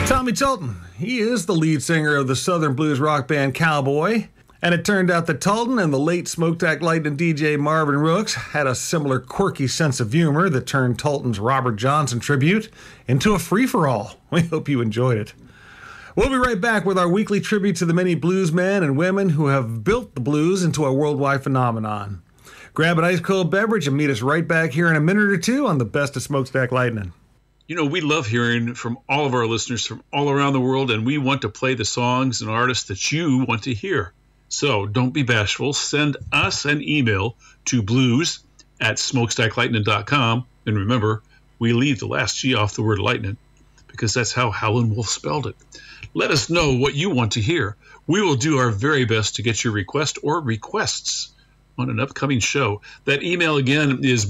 Tommy Tulton, he is the lead singer of the Southern blues rock band Cowboy. And it turned out that Tulton and the late Smokestack Lightning DJ Marvin Rooks had a similar quirky sense of humor that turned Tulton's Robert Johnson tribute into a free-for-all. We hope you enjoyed it. We'll be right back with our weekly tribute to the many bluesmen and women who have built the blues into a worldwide phenomenon. Grab an ice-cold beverage and meet us right back here in a minute or two on the best of Smokestack Lightning. You know, we love hearing from all of our listeners from all around the world, and we want to play the songs and artists that you want to hear. So don't be bashful. Send us an email to blues@smokestacklightning.com. And remember, we leave the last G off the word lightning because that's how Howlin' Wolf spelled it. Let us know what you want to hear. We will do our very best to get your request or requests on an upcoming show. That email again is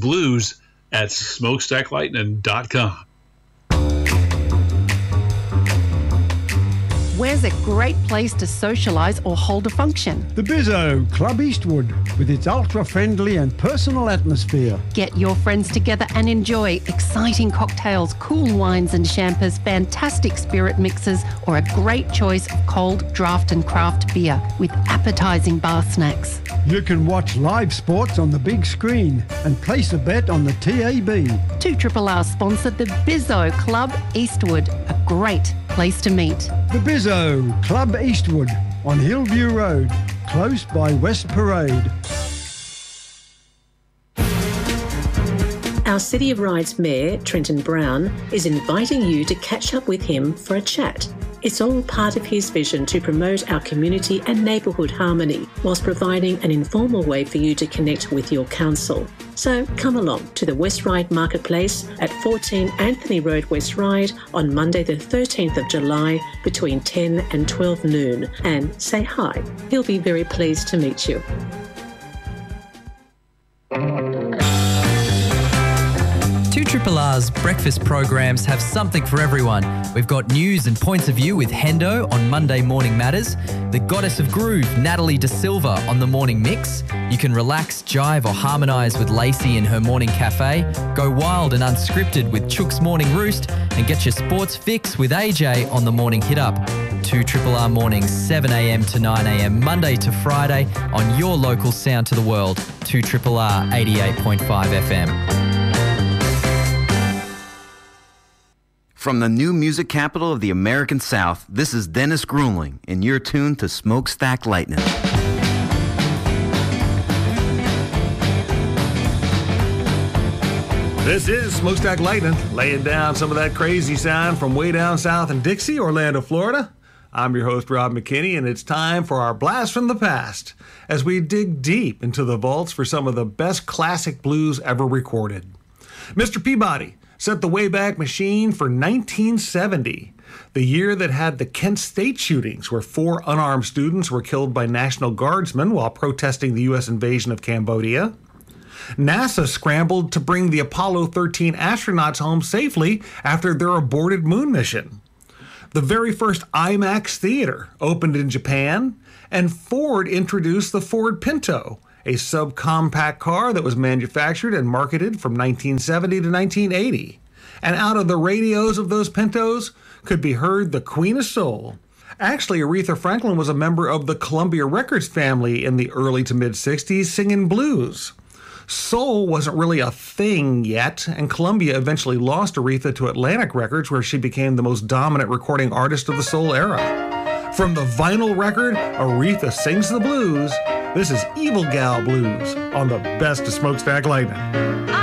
blues@smokestacklightning.com. Where's a great place to socialise or hold a function? The Bizzo, Club Eastwood, with its ultra-friendly and personal atmosphere. Get your friends together and enjoy exciting cocktails, cool wines and champers, fantastic spirit mixes, or a great choice of cold draft and craft beer with appetising bar snacks. You can watch live sports on the big screen and place a bet on the TAB. 2RRR sponsored the Bizzo Club Eastwood, a great place to meet. The Bizzo, Club Eastwood, on Hillview Road, close by West Parade. Our City of Ryde's Mayor, Trenton Brown, is inviting you to catch up with him for a chat. It's all part of his vision to promote our community and neighbourhood harmony, whilst providing an informal way for you to connect with your council. So come along to the West Ryde Marketplace at 14 Anthony Road, West Ryde on Monday the 13th of July between 10 and 12 noon and say hi. He'll be very pleased to meet you. 2RRR's breakfast programs have something for everyone. We've got news and points of view with Hendo on Monday Morning Matters, the Goddess of Groove, Natalie De Silva, on the Morning Mix. You can relax, jive or harmonise with Lacey in her Morning Cafe, go wild and unscripted with Chook's Morning Roost, and get your sports fix with AJ on the Morning Hit Up. 2RRR mornings, 7 a.m. to 9 a.m, Monday to Friday on your local sound to the world, 2RRR 88.5 FM. From the new music capital of the American South, this is Dennis Grunling, and you're tuned to Smokestack Lightning. This is Smokestack Lightning, laying down some of that crazy sound from way down south in Dixie, Orlando, Florida. I'm your host, Rob McKinney, and it's time for our Blast from the Past as we dig deep into the vaults for some of the best classic blues ever recorded. Mr. Peabody set the Wayback Machine for 1970, the year that had the Kent State shootings, where 4 unarmed students were killed by National Guardsmen while protesting the U.S. invasion of Cambodia. NASA scrambled to bring the Apollo 13 astronauts home safely after their aborted moon mission. The very first IMAX theater opened in Japan, and Ford introduced the Ford Pinto, a subcompact car that was manufactured and marketed from 1970 to 1980. And out of the radios of those Pintos could be heard the Queen of Soul. Actually, Aretha Franklin was a member of the Columbia Records family in the early to mid-60s singing blues. Soul wasn't really a thing yet, and Columbia eventually lost Aretha to Atlantic Records, where she became the most dominant recording artist of the soul era. From the vinyl record, Aretha Sings the Blues, this is Evil Gal Blues on the best of Smokestack Lightning.